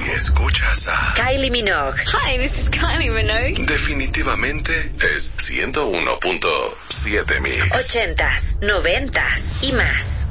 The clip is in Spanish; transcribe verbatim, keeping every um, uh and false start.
Si escuchas a Kylie Minogue. Hi, this is Kylie Minogue. definitivamente es ciento uno punto siete Mix. Ochentas, noventas y más.